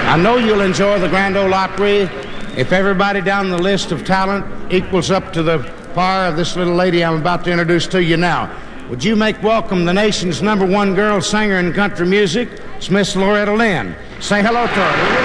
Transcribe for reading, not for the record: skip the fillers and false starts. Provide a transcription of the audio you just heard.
I know you'll enjoy the Grand Ole Opry if everybody down the list of talent equals up to the par of this little lady I'm about to introduce to you now. Would you make welcome the nation's #1 girl singer in country music, Miss Loretta Lynn. Say hello to her.